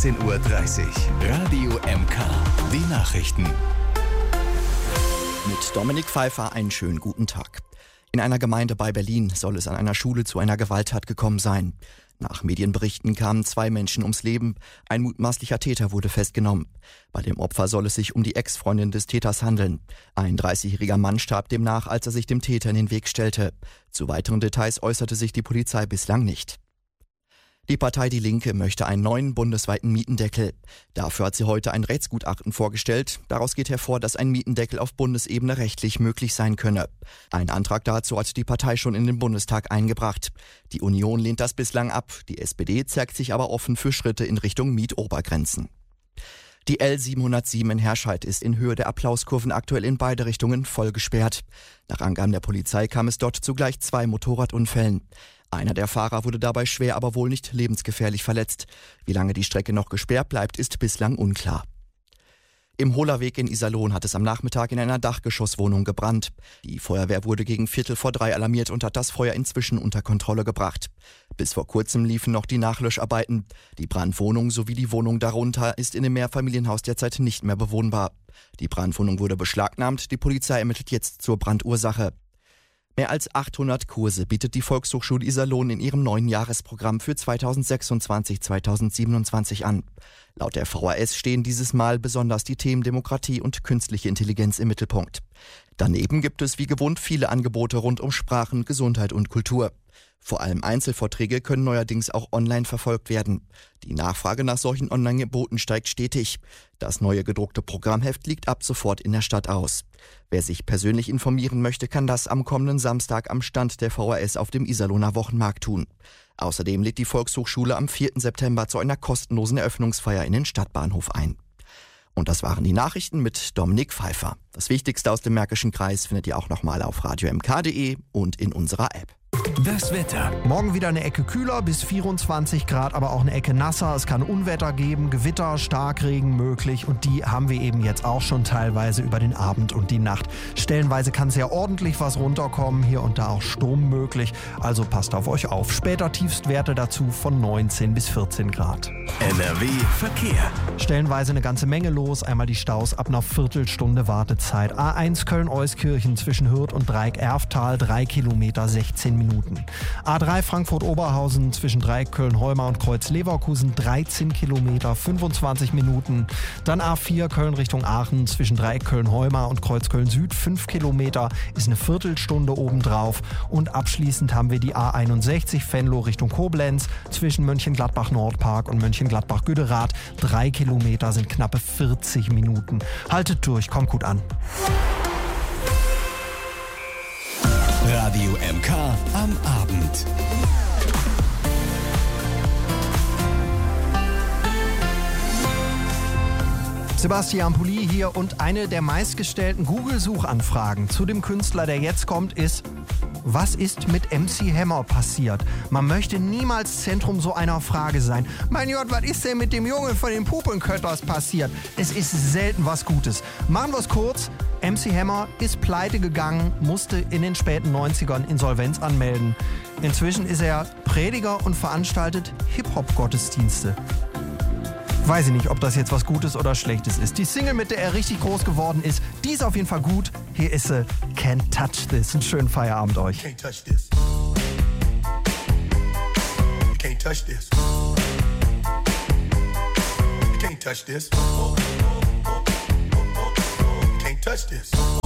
10:30 Uhr. Radio MK. Die Nachrichten. Mit Dominik Pfeiffer einen schönen guten Tag. In einer Gemeinde bei Berlin soll es an einer Schule zu einer Gewalttat gekommen sein. Nach Medienberichten kamen 2 Menschen ums Leben. Ein mutmaßlicher Täter wurde festgenommen. Bei dem Opfer soll es sich um die Ex-Freundin des Täters handeln. Ein 30-jähriger Mann starb demnach, als er sich dem Täter in den Weg stellte. Zu weiteren Details äußerte sich die Polizei bislang nicht. Die Partei Die Linke möchte einen neuen bundesweiten Mietendeckel. Dafür hat sie heute ein Rechtsgutachten vorgestellt. Daraus geht hervor, dass ein Mietendeckel auf Bundesebene rechtlich möglich sein könne. Einen Antrag dazu hat die Partei schon in den Bundestag eingebracht. Die Union lehnt das bislang ab. Die SPD zeigt sich aber offen für Schritte in Richtung Mietobergrenzen. Die L707 in Herscheid ist in Höhe der Applauskurven aktuell in beide Richtungen voll gesperrt. Nach Angaben der Polizei kam es dort zu gleich 2 Motorradunfällen. Einer der Fahrer wurde dabei schwer, aber wohl nicht lebensgefährlich verletzt. Wie lange die Strecke noch gesperrt bleibt, ist bislang unklar. Im Hohlerweg in Iserlohn hat es am Nachmittag in einer Dachgeschosswohnung gebrannt. Die Feuerwehr wurde gegen 2:45 alarmiert und hat das Feuer inzwischen unter Kontrolle gebracht. Bis vor kurzem liefen noch die Nachlöscharbeiten. Die Brandwohnung sowie die Wohnung darunter ist in dem Mehrfamilienhaus derzeit nicht mehr bewohnbar. Die Brandwohnung wurde beschlagnahmt. Die Polizei ermittelt jetzt zur Brandursache. Mehr als 800 Kurse bietet die Volkshochschule Iserlohn in ihrem neuen Jahresprogramm für 2026/2027 an. Laut der VHS stehen dieses Mal besonders die Themen Demokratie und künstliche Intelligenz im Mittelpunkt. Daneben gibt es wie gewohnt viele Angebote rund um Sprachen, Gesundheit und Kultur. Vor allem Einzelvorträge können neuerdings auch online verfolgt werden. Die Nachfrage nach solchen Online-Angeboten steigt stetig. Das neue gedruckte Programmheft liegt ab sofort in der Stadt aus. Wer sich persönlich informieren möchte, kann das am kommenden Samstag am Stand der VHS auf dem Iserlohner Wochenmarkt tun. Außerdem lädt die Volkshochschule am 4. September zu einer kostenlosen Eröffnungsfeier in den Stadtbahnhof ein. Und das waren die Nachrichten mit Dominik Pfeiffer. Das Wichtigste aus dem Märkischen Kreis findet ihr auch nochmal auf radiomk.de und in unserer App. Das Wetter. Morgen wieder eine Ecke kühler, bis 24 Grad, aber auch eine Ecke nasser. Es kann Unwetter geben, Gewitter, Starkregen möglich und die haben wir eben jetzt auch schon teilweise über den Abend und die Nacht. Stellenweise kann sehr ordentlich was runterkommen, hier und da auch Sturm möglich, also passt auf euch auf. Später Tiefstwerte dazu von 19 bis 14 Grad. NRW Verkehr. Stellenweise eine ganze Menge los, einmal die Staus ab einer Viertelstunde Wartezeit. A1 Köln-Euskirchen zwischen Hürth und Dreieck-Erftal, 3 Kilometer, 16 Minuten. A3 Frankfurt-Oberhausen zwischen Dreieck Köln-Heumar und Kreuz-Leverkusen 13 Kilometer, 25 Minuten. Dann A4 Köln Richtung Aachen zwischen Dreieck Köln-Heumar und Kreuz Köln-Süd 5 Kilometer, ist eine Viertelstunde obendrauf. Und abschließend haben wir die A61 Venlo Richtung Koblenz zwischen Mönchengladbach-Nordpark und Mönchengladbach-Güderath. 3 Kilometer sind knappe 40 Minuten. Haltet durch, kommt gut an. Radio MK am Abend. Sebastian Pulli hier und eine der meistgestellten Google-Suchanfragen zu dem Künstler, der jetzt kommt, ist: Was ist mit MC Hammer passiert? Man möchte niemals Zentrum so einer Frage sein. Mein Gott, was ist denn mit dem Jungen von den Puppenkötters passiert? Es ist selten was Gutes. Machen wir es kurz. MC Hammer ist pleite gegangen, musste in den späten 90ern Insolvenz anmelden. Inzwischen ist er Prediger und veranstaltet Hip-Hop-Gottesdienste. Weiß ich nicht, ob das jetzt was Gutes oder Schlechtes ist. Die Single, mit der er richtig groß geworden ist, die ist auf jeden Fall gut. Hier ist sie, Can't Touch This. Einen schönen Feierabend euch. Can't touch this. You can't touch this. You can't touch this. You can't touch this.